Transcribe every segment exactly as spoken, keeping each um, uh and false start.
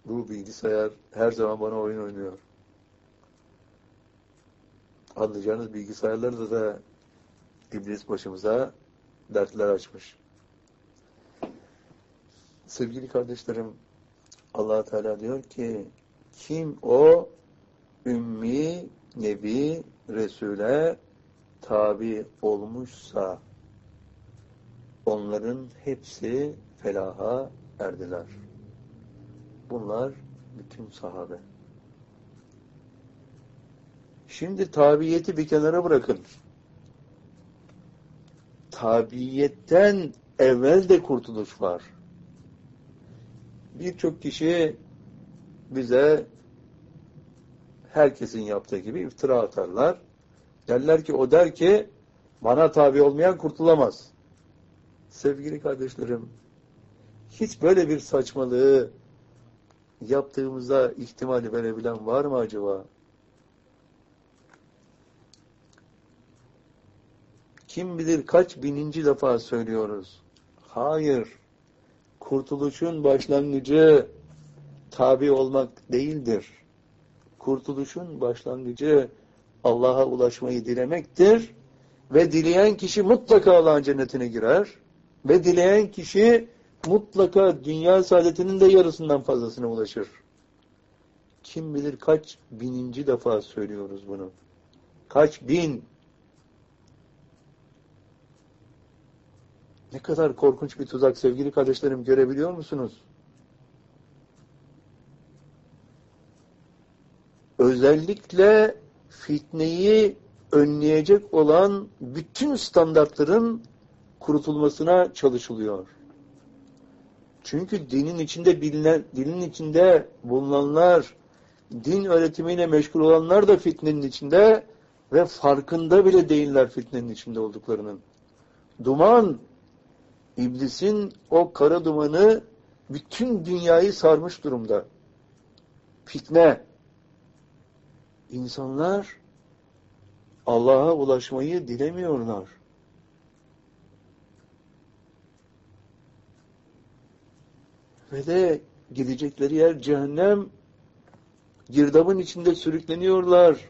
Bu bilgisayar her zaman bana oyun oynuyor. Anlayacağınız bilgisayarlarda da İblis başımıza dertler açmış. Sevgili kardeşlerim, Allah Teala diyor ki, kim o ümmi, nebi, Resul'e tabi olmuşsa onların hepsi felaha erdiler. Bunlar bütün sahabe. Şimdi tabiyeti bir kenara bırakın. Tabiyetten evvel de kurtuluş var. Birçok kişi bize herkesin yaptığı gibi iftira atarlar. Derler ki, o der ki bana tabi olmayan kurtulamaz. Sevgili kardeşlerim, hiç böyle bir saçmalığı yaptığımıza ihtimali verebilen var mı acaba? Kim bilir kaç bininci defa söylüyoruz. Hayır, kurtuluşun başlangıcı tabi olmak değildir. Kurtuluşun başlangıcı Allah'a ulaşmayı dilemektir. Ve dileyen kişi mutlaka Allah'ın cennetine girer. Ve dileyen kişi mutlaka dünya saadetinin de yarısından fazlasına ulaşır. Kim bilir kaç bininci defa söylüyoruz bunu. Kaç bin. Ne kadar korkunç bir tuzak sevgili kardeşlerim, görebiliyor musunuz? Özellikle fitneyi önleyecek olan bütün standartların kurutulmasına çalışılıyor. Çünkü dinin içinde bilinen, dinin içinde bulunanlar, din öğretimiyle meşgul olanlar da fitnenin içinde ve farkında bile değiller fitnenin içinde olduklarının. Duman, İblisin o kara dumanı bütün dünyayı sarmış durumda. Fitne. İnsanlar Allah'a ulaşmayı dilemiyorlar. Ve de gidecekleri yer cehennem, girdabın içinde sürükleniyorlar.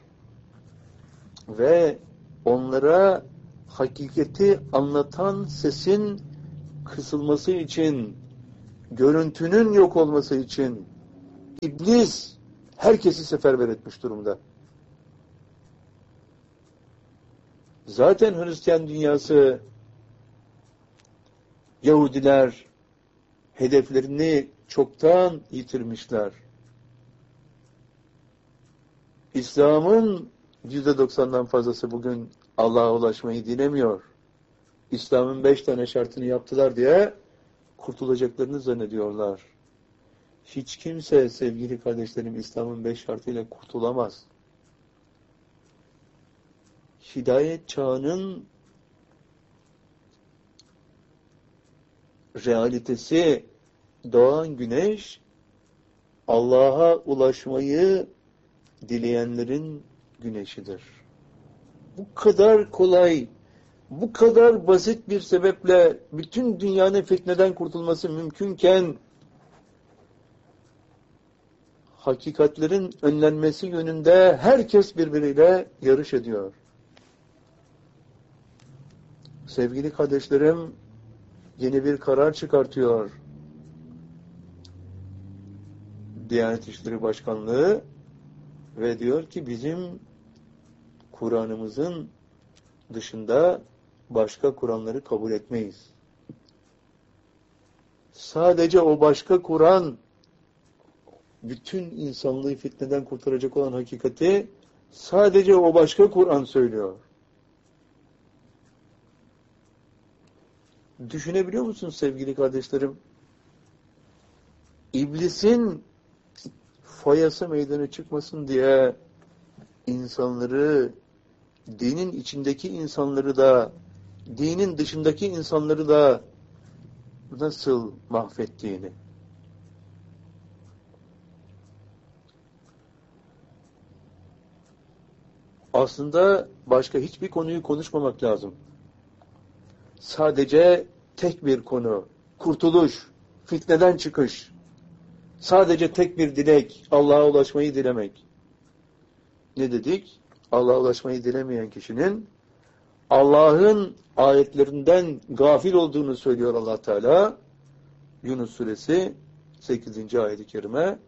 Ve onlara hakikati anlatan sesin kısılması için, görüntünün yok olması için İblis herkesi seferber etmiş durumda. Zaten Hristiyan dünyası, Yahudiler hedeflerini çoktan yitirmişler. İslam'ın yüzde doksandan fazlası bugün Allah'a ulaşmayı dilemiyor. İslam'ın beş tane şartını yaptılar diye kurtulacaklarını zannediyorlar. Hiç kimse sevgili kardeşlerim İslam'ın beş şartıyla kurtulamaz. Hidayet çağının realitesi doğan güneş, Allah'a ulaşmayı dileyenlerin güneşidir. Bu kadar kolay, bu kadar basit bir sebeple bütün dünyanın fitneden kurtulması mümkünken hakikatlerin önlenmesi yönünde herkes birbiriyle yarış ediyor. Sevgili kardeşlerim, yeni bir karar çıkartıyor Diyanet İşleri Başkanlığı ve diyor ki bizim Kur'an'ımızın dışında başka Kur'anları kabul etmeyiz. Sadece o başka Kur'an bütün insanlığı fitneden kurtaracak olan hakikati sadece o başka Kur'an söylüyor. Düşünebiliyor musunuz sevgili kardeşlerim? İblisin foyası meydana çıkmasın diye insanları, dinin içindeki insanları da, dinin dışındaki insanları da nasıl mahvettiğini. Aslında başka hiçbir konuyu konuşmamak lazım. Sadece tek bir konu, kurtuluş, fitneden çıkış. Sadece tek bir dilek, Allah'a ulaşmayı dilemek. Ne dedik? Allah'a ulaşmayı dilemeyen kişinin Allah'ın ayetlerinden gafil olduğunu söylüyor Allah Teala. Yunus suresi sekizinci ayet-i kerime.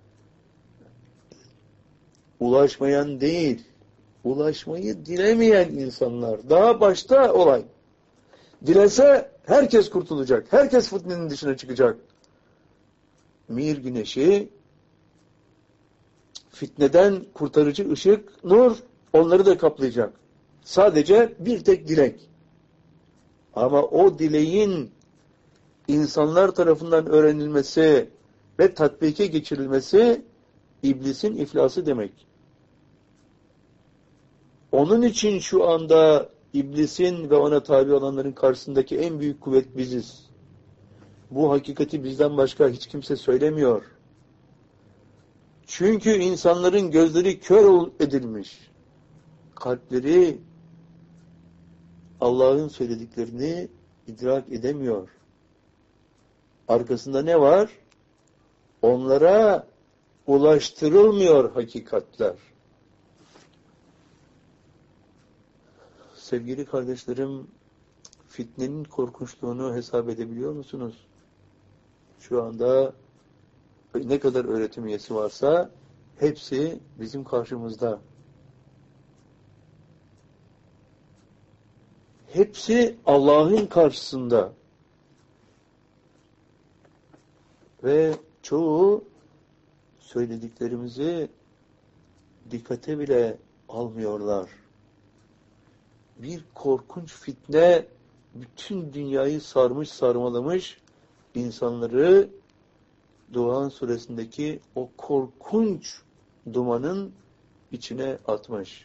Ulaşmayan değil, ulaşmayı dilemeyen insanlar. Daha başta olay. Dilese herkes kurtulacak. Herkes fitnenin dışına çıkacak. Mir güneşi, fitneden kurtarıcı ışık, nur onları da kaplayacak. Sadece bir tek dilek. Ama o dileğin insanlar tarafından öğrenilmesi ve tatbike geçirilmesi iblisin iflası demek. Onun için şu anda iblisin ve ona tabi olanların karşısındaki en büyük kuvvet biziz. Bu hakikati bizden başka hiç kimse söylemiyor. Çünkü insanların gözleri kör edilmiş. Kalpleri Allah'ın söylediklerini idrak edemiyor. Arkasında ne var? Onlara ulaştırılmıyor hakikatler. Sevgili kardeşlerim, fitnenin korkunçluğunu hesap edebiliyor musunuz? Şu anda ne kadar öğretim üyesi varsa hepsi bizim karşımızda. Hepsi Allah'ın karşısında. Ve çoğu söylediklerimizi dikkate bile almıyorlar. Bir korkunç fitne bütün dünyayı sarmış sarmalamış, insanları Duhan suresindeki o korkunç dumanın içine atmış.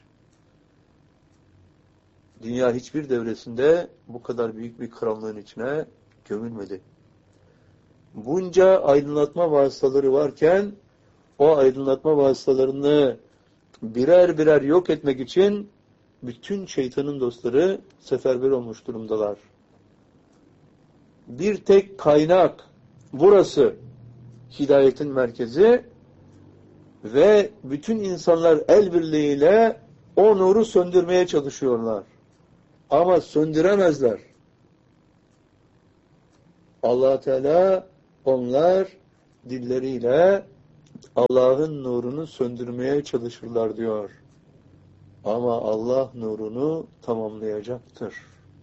Dünya hiçbir devresinde bu kadar büyük bir karanlığın içine gömülmedi. Bunca aydınlatma vasıtaları varken o aydınlatma vasıtalarını birer birer yok etmek için bütün şeytanın dostları seferber olmuş durumdalar. Bir tek kaynak, burası hidayetin merkezi ve bütün insanlar el birliğiyle o nuru söndürmeye çalışıyorlar. Ama söndüremezler. Allah Teala onlar dilleriyle Allah'ın nurunu söndürmeye çalışırlar diyor. Ama Allah nurunu tamamlayacaktır.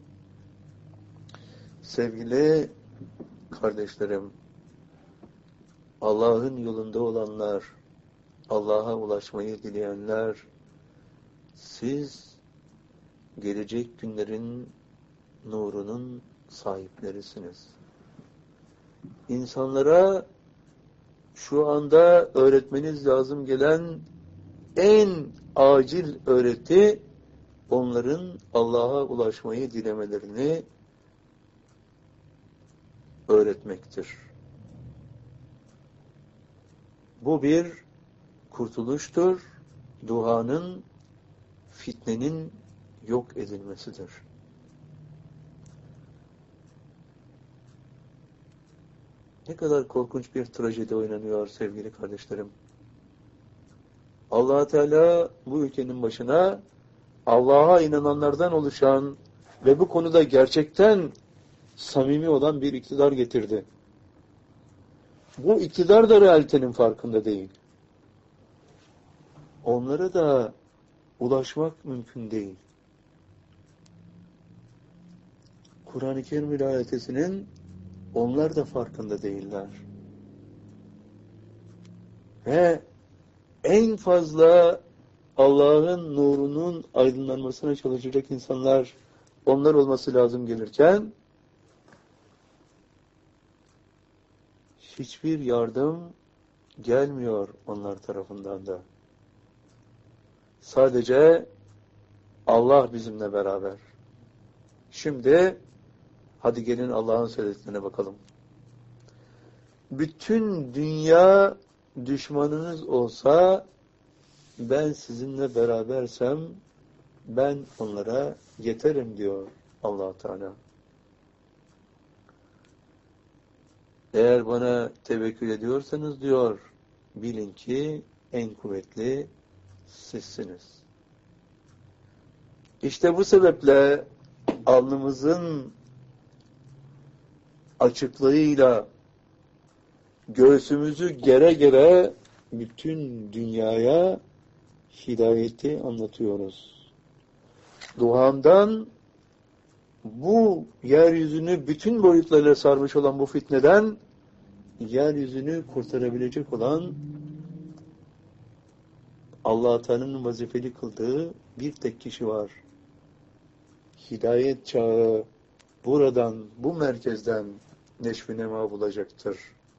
Sevgili kardeşlerim, Allah'ın yolunda olanlar, Allah'a ulaşmayı dileyenler, siz gelecek günlerin nurunun sahiplerisiniz. İnsanlara şu anda öğretmeniz lazım gelen en acil öğreti, onların Allah'a ulaşmayı dilemelerini öğretmektir. Bu bir kurtuluştur, duhanın, fitnenin yok edilmesidir. Ne kadar korkunç bir trajedi oynanıyor sevgili kardeşlerim. Allah Teala bu ülkenin başına Allah'a inananlardan oluşan ve bu konuda gerçekten samimi olan bir iktidar getirdi. Bu iktidar da realitenin farkında değil. Onlara da ulaşmak mümkün değil. Kur'an-ı Kerim vilayetesinin onlar da farkında değiller. Ve en fazla Allah'ın nurunun aydınlanmasına çalışacak insanlar onlar olması lazım gelirken hiçbir yardım gelmiyor onlar tarafından da. Sadece Allah bizimle beraber. Şimdi hadi gelin Allah'ın söylediklerine bakalım. Bütün dünya düşmanınız olsa ben sizinle berabersem ben onlara yeterim diyor Allah Teala. Eğer bana tevekkül ediyorsanız diyor, bilin ki en kuvvetli sizsiniz. İşte bu sebeple alnımızın açıklığıyla göğsümüzü gere gere bütün dünyaya hidayeti anlatıyoruz. Duhandan bu yeryüzünü bütün boyutlarıyla sarmış olan bu fitneden yeryüzünü kurtarabilecek olan Allah-u Teala'nın vazifeli kıldığı bir tek kişi var. Hidayet çağı buradan, bu merkezden neşv-i nema bulacaktır.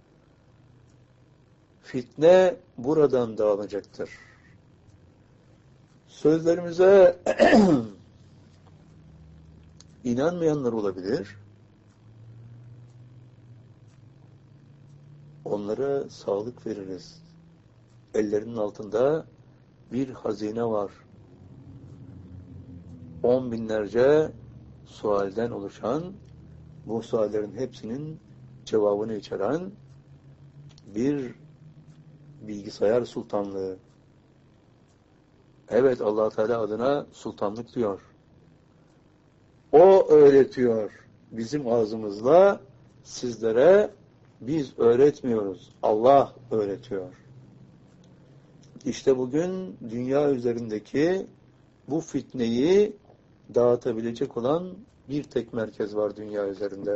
Fitne buradan dağılacaktır. Sözlerimize inanmayanlar olabilir. Onlara sağlık veririz. Ellerinin altında bir hazine var. On binlerce sualden oluşan, bu suallerin hepsinin cevabını içeren bir bilgisayar sultanlığı. Evet, Allah Teala adına sultanlık diyor. O öğretiyor. Bizim ağzımızla sizlere biz öğretmiyoruz. Allah öğretiyor. İşte bugün dünya üzerindeki bu fitneyi dağıtabilecek olan bir tek merkez var dünya üzerinde.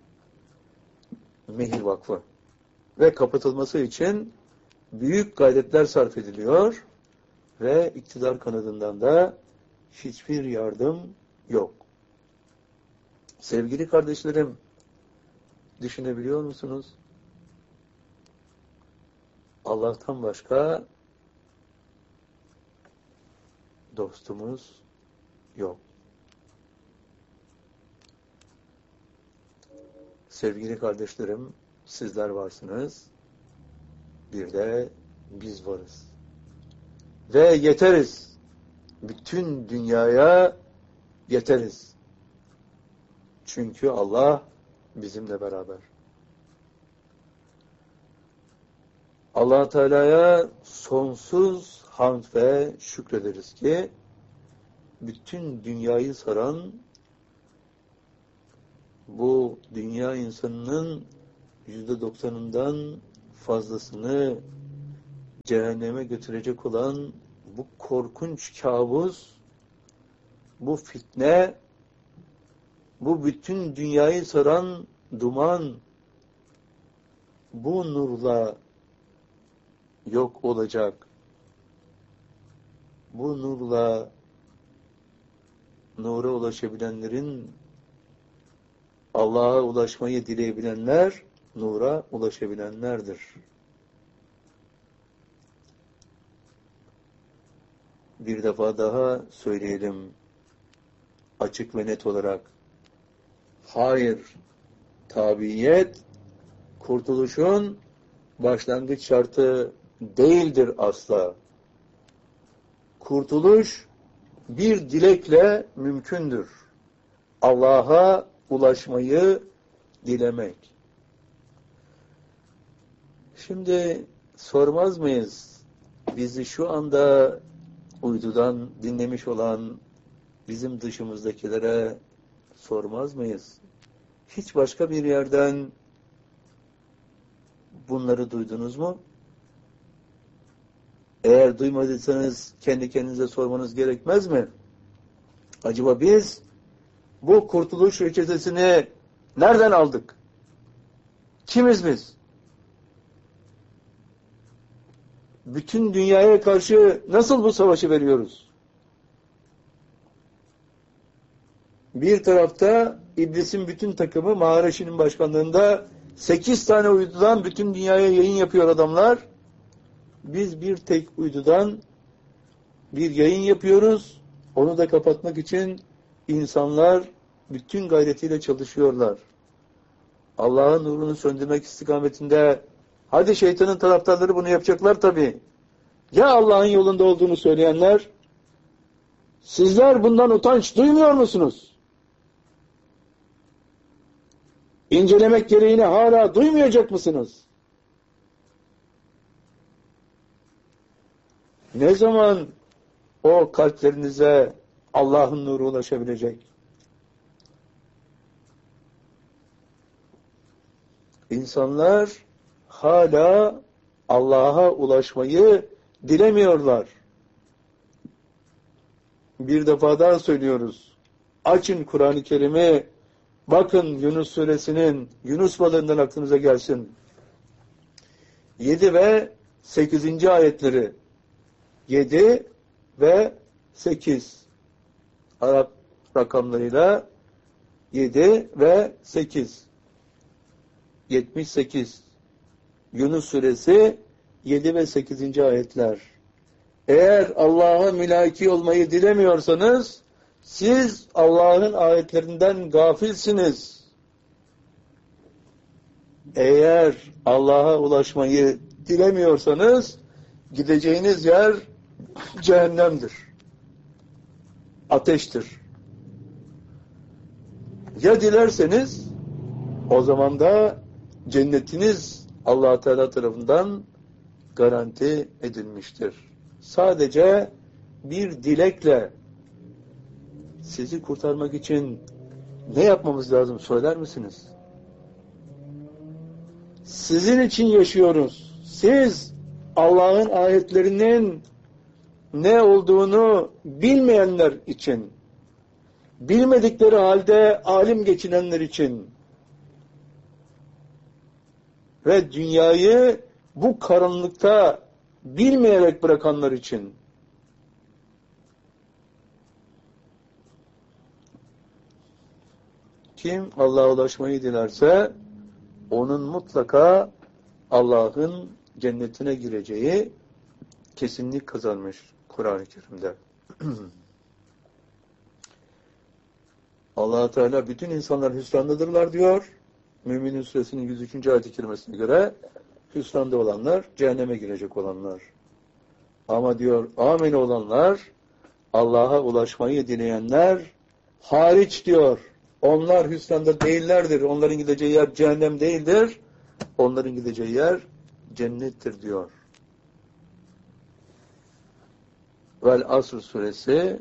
Mehir Vakfı. Ve kapatılması için büyük gayretler sarf ediliyor ve iktidar kanadından da hiçbir yardım yok. Sevgili kardeşlerim, düşünebiliyor musunuz? Allah'tan başka dostumuz yok. Sevgili kardeşlerim, sizler varsınız. Bir de biz varız. Ve yeteriz. Bütün dünyaya yeteriz. Çünkü Allah bizimle beraber. Allah Teala'ya sonsuz hamd ve şükrederiz ki bütün dünyayı saran bu dünya insanının yüzde doksanından fazlasını cehenneme götürecek olan bu korkunç kabus, bu fitne, bu bütün dünyayı saran duman, bu nurla yok olacak. Bu nurla nura ulaşabilenlerin, Allah'a ulaşmayı dileyebilenler, nura ulaşabilenlerdir. Bir defa daha söyleyelim, açık ve net olarak. Hayır, tabiyet, kurtuluşun başlangıç şartı değildir asla. Kurtuluş bir dilekle mümkündür. Allah'a ulaşmayı dilemek. Şimdi sormaz mıyız? Bizi şu anda uydudan dinlemiş olan bizim dışımızdakilere sormaz mıyız? Hiç başka bir yerden bunları duydunuz mu? Eğer duymadıysanız kendi kendinize sormanız gerekmez mi? Acaba biz bu kurtuluş reçetesini nereden aldık? Kimiz biz? Bütün dünyaya karşı nasıl bu savaşı veriyoruz? Bir tarafta İblisin bütün takımı Maharişi'nin başkanlığında sekiz tane uydudan bütün dünyaya yayın yapıyor adamlar. Biz bir tek uydudan bir yayın yapıyoruz. Onu da kapatmak için insanlar bütün gayretiyle çalışıyorlar. Allah'ın nurunu söndürmek istikametinde hadi şeytanın taraftarları bunu yapacaklar tabii. Ya Allah'ın yolunda olduğunu söyleyenler, sizler bundan utanç duymuyor musunuz? İncelemek gereğini hala duymayacak mısınız? Ne zaman o kalplerinize Allah'ın nuru ulaşabilecek? İnsanlar hala Allah'a ulaşmayı dilemiyorlar. Bir defa daha söylüyoruz. Açın Kur'an-ı Kerim'i, bakın Yunus suresinin, Yunus balığından aklınıza gelsin. yedi ve sekizinci ayetleri. yedi ve sekiz. Arap rakamlarıyla yedi ve sekiz. yetmiş sekiz. Yunus suresi yedi ve sekizinci ayetler. Eğer Allah'a mülaki olmayı dilemiyorsanız siz Allah'ın ayetlerinden gafilsiniz. Eğer Allah'a ulaşmayı dilemiyorsanız gideceğiniz yer cehennemdir. Ateştir. Ya dilerseniz o zaman da cennetiniz Allah Teala tarafından garanti edilmiştir. Sadece bir dilekle sizi kurtarmak için ne yapmamız lazım söyler misiniz? Sizin için yaşıyoruz. Siz Allah'ın ayetlerinin ne olduğunu bilmeyenler için, bilmedikleri halde alim geçinenler için ve dünyayı bu karanlıkta bilmeyerek bırakanlar için. Kim Allah'a ulaşmayı dilerse onun mutlaka Allah'ın cennetine gireceği kesinlik kazanmış Kur'an-ı Kerim'de. Allah Teala bütün insanlar hüsrandadırlar diyor. Mü'minin suresinin yüz üçüncü ayet-i kerimesine göre hüsranda olanlar, cehenneme girecek olanlar. Ama diyor, amin olanlar, Allah'a ulaşmayı dileyenler hariç diyor. Onlar hüsranda değillerdir. Onların gideceği yer cehennem değildir. Onların gideceği yer cennettir diyor. Vel Asr suresi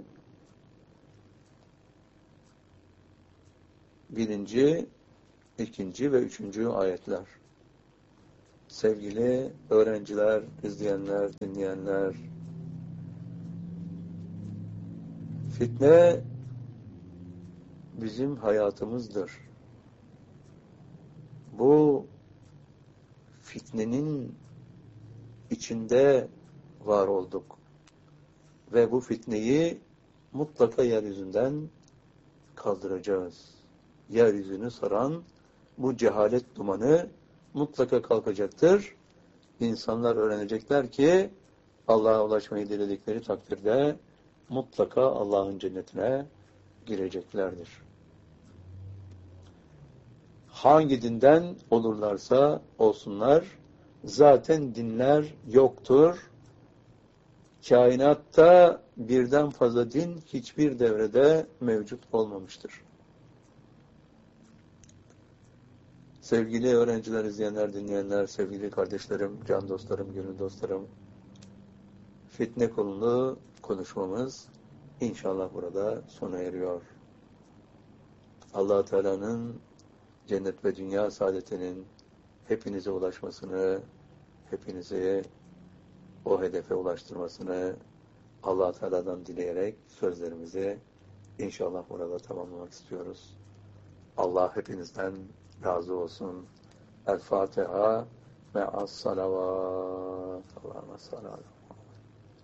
birinci, ikinci ve üçüncü ayetler. Sevgili öğrenciler, izleyenler, dinleyenler, fitne bizim hayatımızdır. Bu fitnenin içinde var olduk. Ve bu fitneyi mutlaka yeryüzünden kaldıracağız. Yeryüzünü saran bu cehalet dumanı mutlaka kalkacaktır. İnsanlar öğrenecekler ki Allah'a ulaşmayı diledikleri takdirde mutlaka Allah'ın cennetine gireceklerdir. Hangi dinden olurlarsa olsunlar, zaten dinler yoktur. Kainatta birden fazla din hiçbir devrede mevcut olmamıştır. Sevgili öğrenciler, izleyenler, dinleyenler, sevgili kardeşlerim, can dostlarım, gönül dostlarım, fitne konulu konuşmamız inşallah burada sona eriyor. Allah Teala'nın cennet ve dünya saadetinin hepinize ulaşmasını, hepinizi o hedefe ulaştırmasını Allah Teala'dan dileyerek sözlerimizi inşallah burada tamamlamak istiyoruz. Allah hepinizden razı olsun. El Fatiha ve as-salavat. Allah'a emanet.